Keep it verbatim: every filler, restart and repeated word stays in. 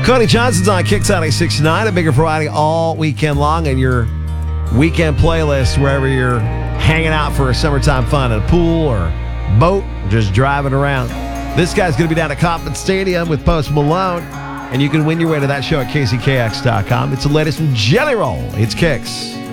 Cody Johnson's on Kicks out eight sixty-nine, a bigger variety all weekend long, and your weekend playlist wherever you're hanging out for summertime fun at a pool or boat, or just driving around. This guy's going to be down at Kauffman Stadium with Post Malone, and you can win your way to that show at K C K X dot com. It's the latest from Jelly Roll. It's Kicks.